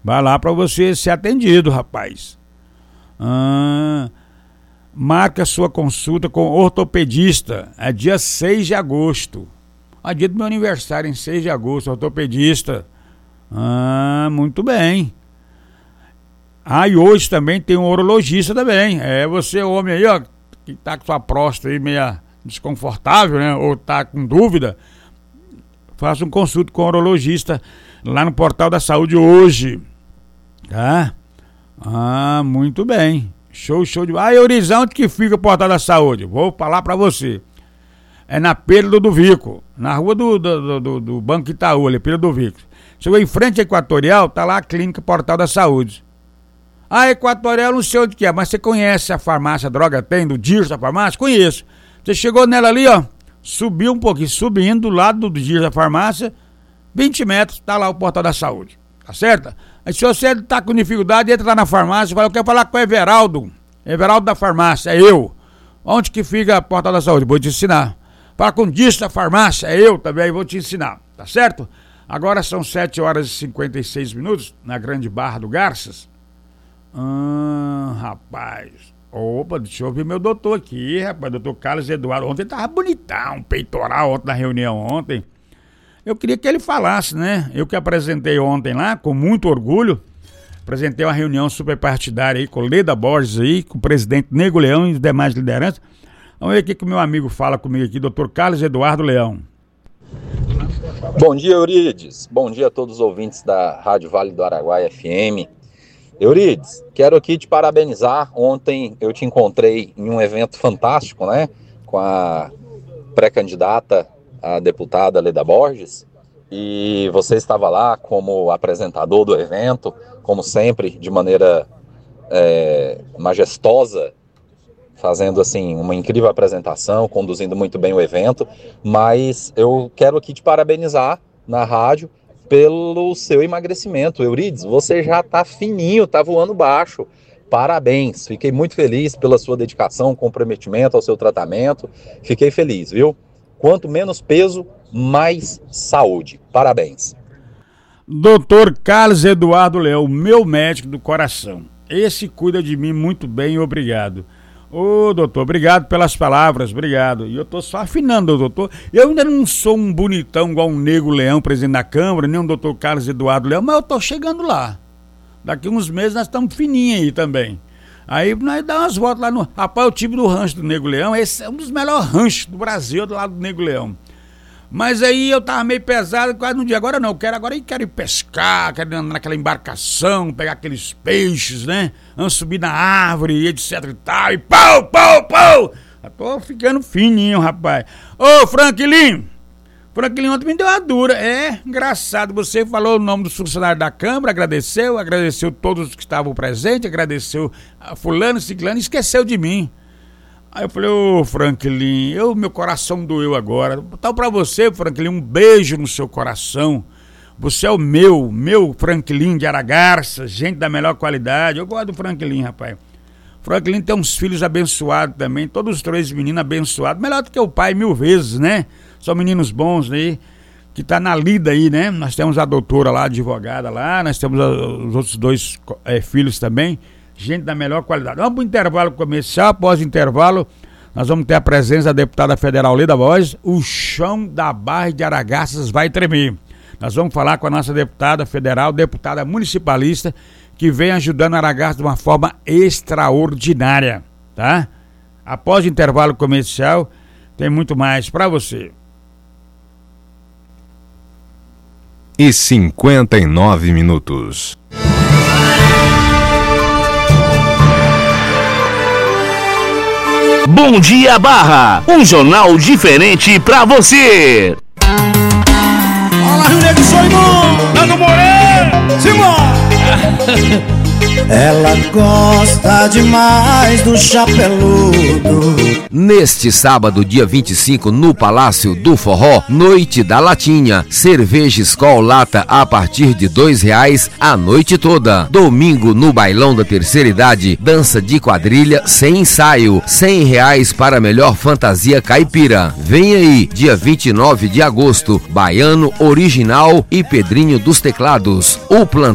Vai lá para você ser atendido, rapaz. Marca sua consulta com ortopedista. É dia 6 de agosto. É dia do meu aniversário, em 6 de agosto, ortopedista. Muito bem. E hoje também tem um urologista também. Você, homem aí, ó, que tá com sua próstata aí meia desconfortável, né? Ou tá com dúvida, faça um consulta com o urologista lá no Portal da Saúde hoje. Tá? Muito bem. Show de... Euriz, onde que fica o Portal da Saúde? Vou falar pra você. É na Pedro do Vico, na rua do Banco Itaú, ali, Pedro do Vico. Chegou em frente à Equatorial, tá lá a clínica Portal da Saúde. Equatorial não sei onde que é, mas você conhece a farmácia Droga Tem, do Dirce da farmácia? Conheço. Você chegou nela ali, ó, subiu um pouquinho, subindo do lado do Dirce da farmácia, 20 metros, tá lá o Portal da Saúde. Tá certo? Aí se você tá com dificuldade, entra lá na farmácia e fala, eu quero falar com o Everaldo da farmácia, é eu. Onde que fica a Portal da Saúde? Vou te ensinar. Fala com o Dirce da farmácia, é eu também, vou te ensinar. Tá certo? Agora são 7 horas e 56 minutos, na Grande Barra do Garças. Rapaz. Opa, deixa eu ouvir meu doutor aqui, rapaz. Doutor Carlos Eduardo. Ontem tava bonitão, peitoral ontem na reunião ontem. Eu queria que ele falasse, né? Eu que apresentei ontem lá, com muito orgulho. Apresentei uma reunião superpartidária aí com o Leda Borges aí, com o presidente Nego Leão e os demais lideranças. Vamos ver o que o meu amigo fala comigo aqui, doutor Carlos Eduardo Leão. Bom dia, Eurides. Bom dia a todos os ouvintes da Rádio Vale do Araguaia FM. Eurides, quero aqui te parabenizar. Ontem eu te encontrei em um evento fantástico, né? Com a pré-candidata a deputada Leda Borges. E você estava lá como apresentador do evento, como sempre, de maneira majestosa, fazendo assim uma incrível apresentação, conduzindo muito bem o evento. Mas eu quero aqui te parabenizar na rádio pelo seu emagrecimento. Eurides, você já tá fininho, tá voando baixo. Parabéns, fiquei muito feliz pela sua dedicação, comprometimento ao seu tratamento. Fiquei feliz, viu? Quanto menos peso, mais saúde. Parabéns. Doutor Carlos Eduardo Leão, meu médico do coração. Esse cuida de mim muito bem, obrigado. Doutor, obrigado pelas palavras, obrigado. E eu tô só afinando, doutor. Eu ainda não sou um bonitão igual um Nego Leão, presidente da Câmara, nem um doutor Carlos Eduardo Leão, mas eu tô chegando lá. Daqui uns meses nós estamos fininhos aí também. Aí nós dá umas voltas lá no... Rapaz, eu tive no rancho do Nego Leão, esse é um dos melhores ranchos do Brasil, do lado do Nego Leão. Mas aí eu tava meio pesado, quase no dia. Agora não, quero ir pescar, quero andar naquela embarcação, pegar aqueles peixes, né? Subir na árvore, etc e tal, e pau! Eu tô ficando fininho, rapaz. Franklin ontem me deu uma dura. Engraçado, você falou o nome do funcionário da Câmara, agradeceu todos que estavam presentes, agradeceu a fulano, ciclano, esqueceu de mim. Aí eu falei, Franklin, meu coração doeu agora. Então pra você, Franklin, um beijo no seu coração. Você é o meu Franklin de Aragarça, gente da melhor qualidade. Eu gosto do Franklin, rapaz. Franklin tem uns filhos abençoados também, todos os 3 meninos abençoados. Melhor do que o pai 1000 vezes, né? São meninos bons aí, que tá na lida aí, né? Nós temos a doutora lá, a advogada lá, nós temos os outros 2 filhos também. Gente da melhor qualidade. Vamos para o intervalo comercial. Após o intervalo, nós vamos ter a presença da deputada federal Leda Borges. O chão da Barra de Aragarças vai tremer. Nós vamos falar com a nossa deputada federal, deputada municipalista, que vem ajudando Aragarças de uma forma extraordinária, tá? Após o intervalo comercial, tem muito mais para você. E 59 minutos. Bom Dia Barra, um jornal diferente pra você. Fala, Rio Negro, sou irmão, Nando Moreira, Simão. Ela gosta demais do chapeludo. Neste sábado, dia 25, no Palácio do Forró, Noite da Latinha, cerveja Skol lata a partir de R$2 a noite toda. Domingo, no Bailão da Terceira Idade, dança de quadrilha sem ensaio, R$100 para a melhor fantasia caipira. Vem aí, dia 29 de agosto, Baiano Original e Pedrinho dos Teclados. O